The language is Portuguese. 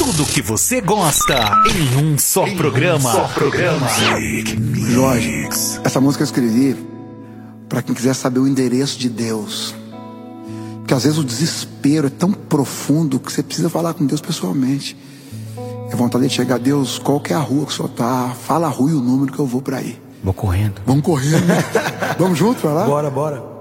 Tudo que você gosta em um só programa. Jorge, essa música eu escrevi para quem quiser saber o endereço de Deus. Porque às vezes o desespero é tão profundo que você precisa falar com Deus pessoalmente. É vontade de chegar a Deus, qual que é a rua que o senhor tá? Fala a rua e o número que eu vou para aí. Vou correndo. Vamos correndo. Vamos junto pra lá? Bora.